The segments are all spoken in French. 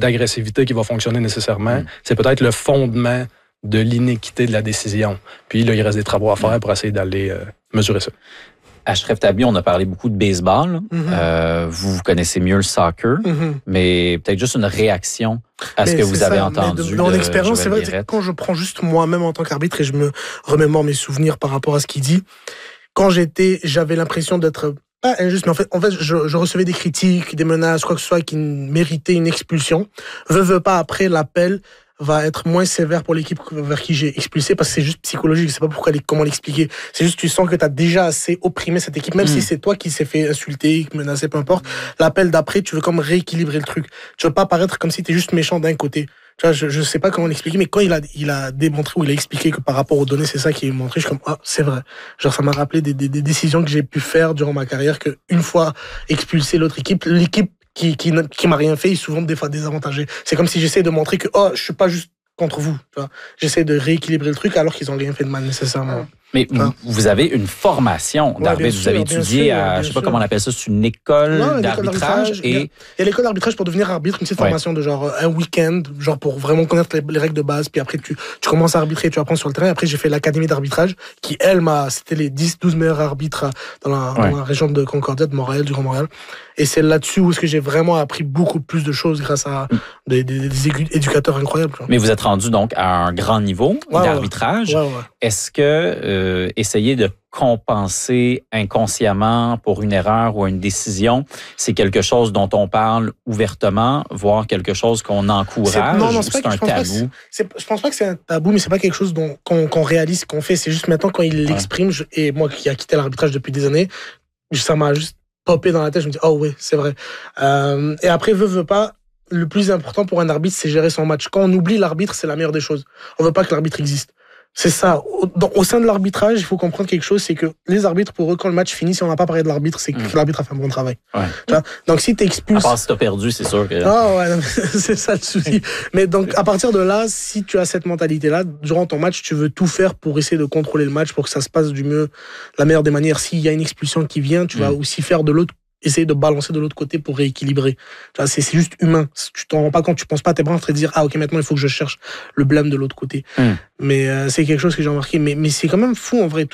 d'agressivité qui va fonctionner nécessairement. C'est peut-être le fondement de l'inéquité de la décision. Puis là, il reste des travaux à faire pour essayer d'aller mesurer ça. Achref Tabi, on a parlé beaucoup de baseball. Vous connaissez mieux le soccer, mais peut-être juste une réaction à ce que vous avez entendu. De mon expérience, c'est vrai que quand je prends juste moi-même en tant qu'arbitre et je me remémore mes souvenirs par rapport à ce qu'il dit, quand j'avais l'impression d'être pas injuste, mais en fait, je recevais des critiques, des menaces, quoi que ce soit qui méritait une expulsion. Veux pas, après, l'appel va être moins sévère pour l'équipe vers qui j'ai expulsé parce que c'est juste psychologique. Je sais pas comment l'expliquer. C'est juste tu sens que tu as déjà assez opprimé cette équipe, même si c'est toi qui s'est fait insulter, menacer, peu importe. L'appel d'après, tu veux comme rééquilibrer le truc. Tu veux pas paraître comme si tu es juste méchant d'un côté. Tu vois, je sais pas comment l'expliquer, mais quand il a démontré ou il a expliqué que par rapport aux données, c'est ça qui est montré, je suis comme, c'est vrai. Genre, ça m'a rappelé des décisions que j'ai pu faire durant ma carrière, que une fois expulsé l'équipe qui m'a rien fait, est souvent des fois désavantagé. C'est comme si j'essaie de montrer que, je suis pas juste contre vous. Tu vois. J'essaie de rééquilibrer le truc alors qu'ils ont rien fait de mal nécessairement. Mais vous avez une formation d'arbitre. Vous avez étudié je sais pas comment on appelle ça, c'est une école d'arbitrage. Il y a l'école d'arbitrage pour devenir arbitre, une petite formation de genre un week-end, genre pour vraiment connaître les règles de base. Puis après, tu commences à arbitrer, tu apprends sur le terrain. Après, j'ai fait l'académie d'arbitrage qui, c'était les 10-12 meilleurs arbitres dans la région de Concordia, de Montréal, du Grand Montréal. Et c'est là-dessus où j'ai vraiment appris beaucoup plus de choses grâce à des éducateurs incroyables. Mais vous êtes rendu donc à un grand niveau d'arbitrage. Est-ce que essayer de compenser inconsciemment pour une erreur ou une décision, c'est quelque chose dont on parle ouvertement, voire quelque chose qu'on encourage? Non, c'est un tabou? Je pense pas que c'est un tabou, mais c'est pas quelque chose qu'on réalise, qu'on fait. C'est juste maintenant quand il l'exprime, et moi qui a quitté l'arbitrage depuis des années, ça m'a juste popé dans la tête. Je me dis, oui, c'est vrai. Et après, veut pas, le plus important pour un arbitre, c'est gérer son match. Quand on oublie l'arbitre, c'est la meilleure des choses. On veut pas que l'arbitre existe. C'est ça. Au sein de l'arbitrage, il faut comprendre quelque chose, c'est que les arbitres, pour eux, quand le match finit, si on n'a pas parlé de l'arbitre, c'est que l'arbitre a fait un bon travail. Tu vois? Donc, si tu expulses... À part si t'as perdu, c'est sûr que... c'est ça le souci. Mais donc, à partir de là, si tu as cette mentalité-là, durant ton match, tu veux tout faire pour essayer de contrôler le match, pour que ça se passe du mieux, la meilleure des manières. S'il y a une expulsion qui vient, tu vas aussi faire de l'autre, essayer de balancer de l'autre côté pour rééquilibrer. C'est juste humain. Tu t'en rends pas compte, tu penses pas à tes bras en train de dire ok, maintenant il faut que je cherche le blâme de l'autre côté. Mais c'est quelque chose que j'ai remarqué. Mais c'est quand même fou en vrai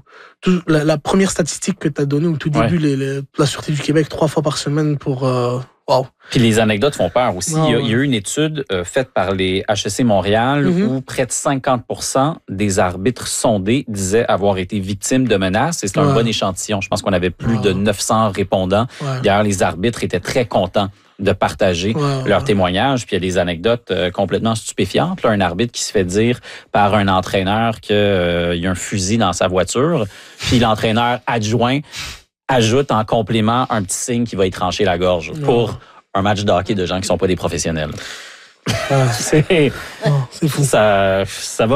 la première statistique que tu as donnée au tout début, la Sûreté du Québec 3 fois par semaine pour wow. Puis les anecdotes font peur aussi. Il y a eu une étude faite par les HEC Montréal où près de 50% des arbitres sondés disaient avoir été victimes de menaces. Et c'est un bon échantillon. Je pense qu'on avait plus de 900 répondants. D'ailleurs, les arbitres étaient très contents de partager leurs témoignages. Puis il y a des anecdotes complètement stupéfiantes. Là, un arbitre qui se fait dire par un entraîneur qu'il y a un fusil dans sa voiture. Puis l'entraîneur adjoint ajoute en complément un petit signe qui va y trancher la gorge pour un match de hockey de gens qui ne sont pas des professionnels. C'est fou. Ça va.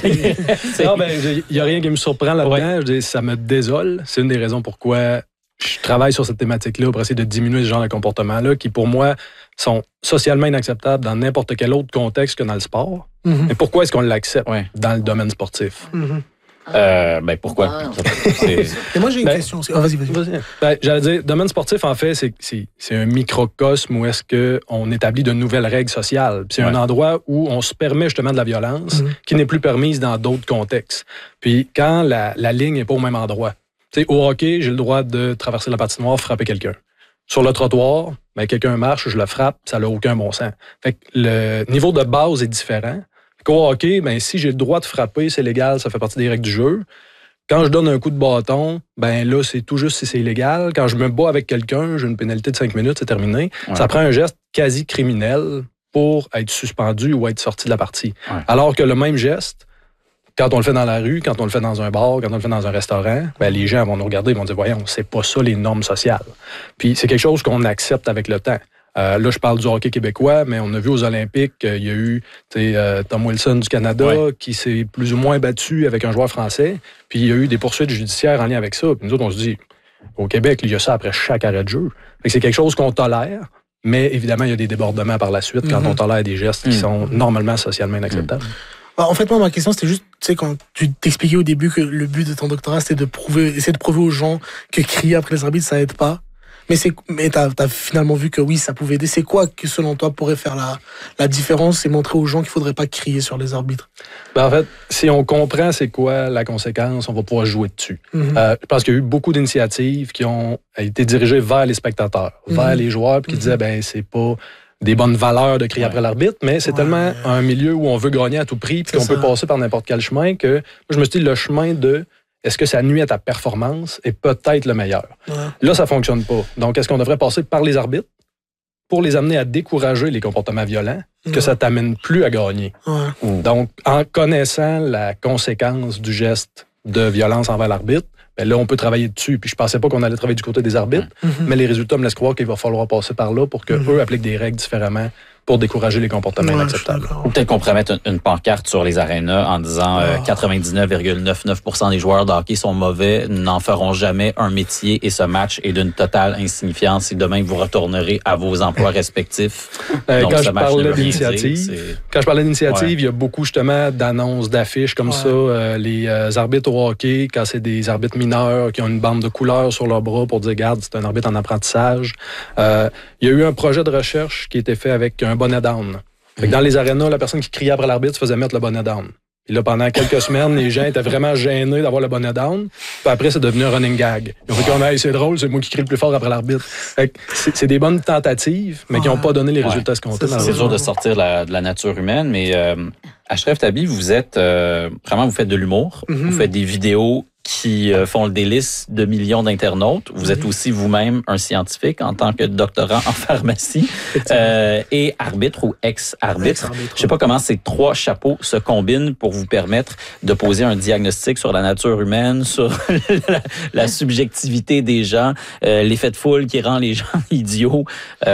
Il n'y a rien qui me surprend là-dedans. Ça me désole. C'est une des raisons pourquoi je travaille sur cette thématique-là pour essayer de diminuer ce genre de comportements-là qui, pour moi, sont socialement inacceptables dans n'importe quel autre contexte que dans le sport. Mais pourquoi est-ce qu'on l'accepte dans le domaine sportif? Pourquoi? Et moi, j'ai une question aussi. Vas-y. J'allais dire, domaine sportif, en fait, c'est un microcosme où est-ce qu'on établit de nouvelles règles sociales. Puis c'est un endroit où on se permet justement de la violence qui n'est plus permise dans d'autres contextes. Puis quand la ligne n'est pas au même endroit. T'sais, au hockey, j'ai le droit de traverser la patinoire, frapper quelqu'un. Sur le trottoir, quelqu'un marche, je le frappe, ça n'a aucun bon sens. Fait que le niveau de base est différent. Au hockey, si j'ai le droit de frapper, c'est légal, ça fait partie des règles du jeu. Quand je donne un coup de bâton, là, c'est tout juste si c'est illégal. Quand je me bats avec quelqu'un, j'ai une pénalité de 5 minutes, c'est terminé. Ça prend un geste quasi criminel pour être suspendu ou être sorti de la partie. Alors que le même geste, quand on le fait dans la rue, quand on le fait dans un bar, quand on le fait dans un restaurant, les gens vont nous regarder et vont dire « Voyons, c'est pas ça les normes sociales. » Puis c'est quelque chose qu'on accepte avec le temps. Là, je parle du hockey québécois, mais on a vu aux Olympiques qu'il y a eu Tom Wilson du Canada qui s'est plus ou moins battu avec un joueur français. Puis il y a eu des poursuites judiciaires en lien avec ça. Puis nous autres, on se dit, au Québec, il y a ça après chaque arrêt de jeu. Fait que c'est quelque chose qu'on tolère, mais évidemment, il y a des débordements par la suite quand on tolère des gestes qui sont normalement socialement inacceptables. En fait, moi, ma question, c'était juste, tu sais, quand tu t'expliquais au début que le but de ton doctorat, c'était essayer de prouver aux gens que crier après les arbitres, ça aide pas. Mais t'as finalement vu que oui, ça pouvait aider. C'est quoi que, selon toi, pourrait faire la différence et montrer aux gens qu'il faudrait pas crier sur les arbitres? En fait, si on comprend c'est quoi la conséquence, on va pouvoir jouer dessus. Je pense qu'il y a eu beaucoup d'initiatives qui ont été dirigées vers les spectateurs, vers les joueurs, puis qui disaient, c'est pas des bonnes valeurs de crier après l'arbitre, mais c'est tellement un milieu où on veut gagner à tout prix, puis qu'on peut passer par n'importe quel chemin, que moi, je me suis dit, le chemin de est-ce que ça nuit à ta performance est peut-être le meilleur. Là, ça fonctionne pas. Donc, est-ce qu'on devrait passer par les arbitres pour les amener à décourager les comportements violents, que ça t'amène plus à gagner? Donc, en connaissant la conséquence du geste de violence envers l'arbitre, là, on peut travailler dessus. Puis je pensais pas qu'on allait travailler du côté des arbitres, mais les résultats me laissent croire qu'il va falloir passer par là pour qu'eux appliquent des règles différemment pour décourager les comportements inacceptables. Ou peut-être qu'on pourrait mettre une pancarte sur les arénas en disant 99,99% des joueurs de hockey sont mauvais, n'en feront jamais un métier et ce match est d'une totale insignifiance si demain vous retournerez à vos emplois respectifs. Donc, quand je parlais d'initiative, il y a beaucoup justement d'annonces, d'affiches comme ça. Les arbitres au hockey, quand c'est des arbitres mineurs qui ont une bande de couleurs sur leur bras pour dire, regarde, c'est un arbitre en apprentissage. Il y a eu un projet de recherche qui a été fait avec un bonnet down. Fait que dans les arénas, la personne qui criait après l'arbitre se faisait mettre le bonnet down. Et là, pendant quelques semaines, les gens étaient vraiment gênés d'avoir le bonnet down. Puis après, c'est devenu un running gag. Ils ont fait qu'on c'est drôle, c'est moi qui crie le plus fort après l'arbitre. Fait que c'est des bonnes tentatives, mais qui n'ont pas donné les résultats escomptés. C'est dur de sortir de la nature humaine, mais Ashraf Tabi, vous êtes vraiment, vous faites de l'humour. Vous faites des vidéos qui font le délice de millions d'internautes. Vous êtes aussi vous-même un scientifique en tant que doctorant en pharmacie et arbitre ou ex-arbitre. Je sais pas comment ces trois chapeaux se combinent pour vous permettre de poser un diagnostic sur la nature humaine, sur la subjectivité des gens, l'effet de foule qui rend les gens idiots.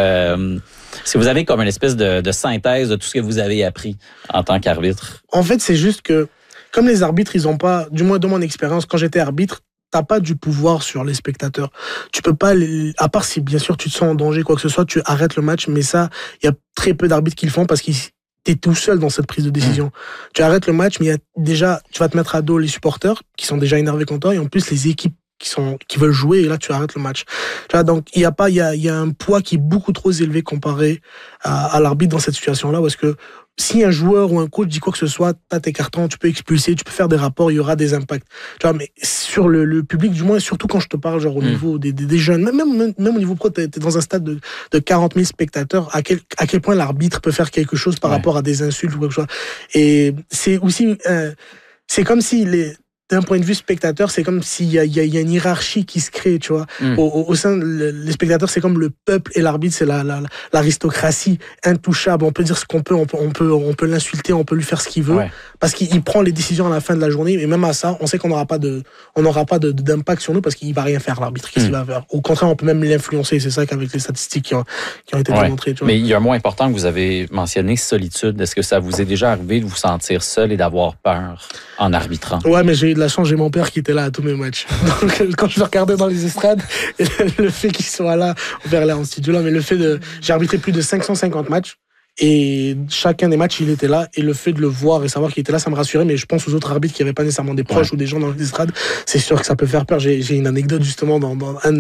Si vous avez comme une espèce de synthèse de tout ce que vous avez appris en tant qu'arbitre. En fait, c'est juste que comme les arbitres, ils ont pas, du moins de mon expérience, quand j'étais arbitre, t'as pas du pouvoir sur les spectateurs. Tu peux pas, à part si bien sûr tu te sens en danger, quoi que ce soit, tu arrêtes le match, mais ça, il y a très peu d'arbitres qui le font parce que t'es tout seul dans cette prise de décision. Tu arrêtes le match, mais il y a déjà, tu vas te mettre à dos les supporters qui sont déjà énervés contre toi et en plus les équipes qui veulent jouer et là tu arrêtes le match. Tu vois, donc il y a un poids qui est beaucoup trop élevé comparé à l'arbitre dans cette situation-là parce que si un joueur ou un coach dit quoi que ce soit, t'as tes cartons, tu peux expulser, tu peux faire des rapports, il y aura des impacts. Tu vois, mais sur le public, du moins, surtout quand je te parle genre au niveau des jeunes, même au niveau pro, t'es dans un stade de 40 000 spectateurs, à quel point l'arbitre peut faire quelque chose par rapport à des insultes ou quelque chose. Et c'est aussi, c'est comme si d'un point de vue spectateur, c'est comme s'il y a une hiérarchie qui se crée, tu vois. Au sein, les spectateurs, c'est comme le peuple et l'arbitre, c'est l'aristocratie intouchable. On peut dire ce qu'on peut, on peut l'insulter, on peut lui faire ce qu'il veut, parce qu'il prend les décisions à la fin de la journée. Et même à ça, on sait qu'on n'aura pas d'impact sur nous parce qu'il va rien faire, l'arbitre. Qu'est-ce qu'il va faire? Au contraire, on peut même l'influencer. C'est ça qu'avec les statistiques qui ont été démontrées, tu vois. Mais il y a un mot important que vous avez mentionné, solitude. Est-ce que ça vous est déjà arrivé de vous sentir seul et d'avoir peur en arbitrant? Ouais, mais j'ai eu de la chance, j'ai mon père qui était là à tous mes matchs. Donc, quand je le regardais dans les estrades, le fait qu'il soit là, on verra là en studio là, mais le fait j'ai arbitré plus de 550 matchs. Et chacun des matchs, il était là. Et le fait de le voir et savoir qu'il était là, ça me rassurait. Mais je pense aux autres arbitres qui n'avaient pas nécessairement des proches ou des gens dans les estrades. C'est sûr que ça peut faire peur. J'ai une anecdote justement dans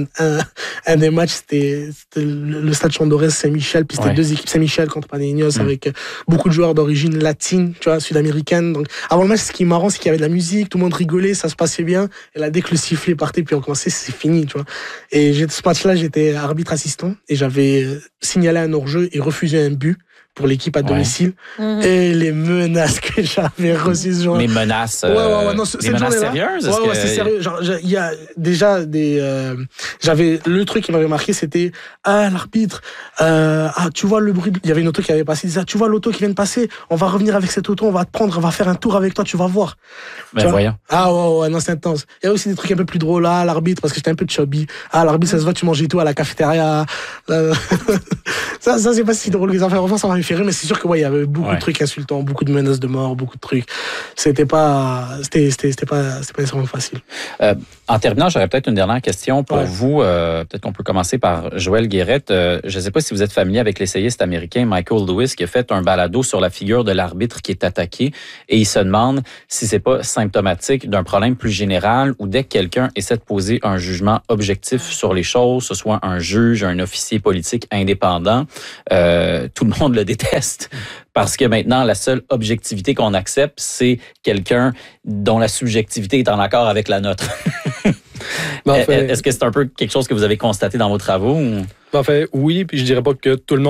un des matchs. C'était le stade Chandorès Saint-Michel. Puis c'était deux équipes Saint-Michel contre Panenios avec beaucoup de joueurs d'origine latine, tu vois, sud-américaine. Donc avant le match, ce qui est marrant, c'est qu'il y avait de la musique, tout le monde rigolait, ça se passait bien. Et là, dès que le sifflet partait, puis on commençait, c'est fini, tu vois. Et ce match-là, j'étais arbitre assistant et j'avais signalé un hors-jeu et refusé un but pour l'équipe à domicile. Et les menaces que j'avais reçues ce jour-là. Les menaces, non, des menaces sérieuses? Ouais, c'est sérieux. Genre, il y a déjà j'avais, le truc qui m'avait marqué, c'était, l'arbitre, tu vois le bruit, il y avait une auto qui avait passé, il disait, tu vois l'auto qui vient de passer, on va revenir avec cette auto, on va te prendre, on va faire un tour avec toi, tu vas voir. Ben voyons. Non, c'est intense. Il y a aussi des trucs un peu plus drôles, l'arbitre, parce que j'étais un peu chubby. L'arbitre, ça se voit, tu mangeais tout à la cafétéria. Ça c'est pas si drôle, les affaires, enfin, ça m'avait fait rire, mais c'est sûr que il y avait beaucoup de trucs insultants, beaucoup de menaces de mort, beaucoup de trucs. C'était pas nécessairement facile. En terminant, j'aurais peut-être une dernière question pour vous. Peut-être qu'on peut commencer par Joël Guérette. Je ne sais pas si vous êtes familier avec l'essayiste américain Michael Lewis qui a fait un balado sur la figure de l'arbitre qui est attaqué et il se demande si c'est pas symptomatique d'un problème plus général où dès que quelqu'un essaie de poser un jugement objectif sur les choses, ce soit un juge, un officier politique indépendant, tout le monde le déteste. Parce que maintenant, la seule objectivité qu'on accepte, c'est quelqu'un dont la subjectivité est en accord avec la nôtre. Est-ce que c'est un peu quelque chose que vous avez constaté dans vos travaux? En fait, oui, puis je dirais pas que tout le monde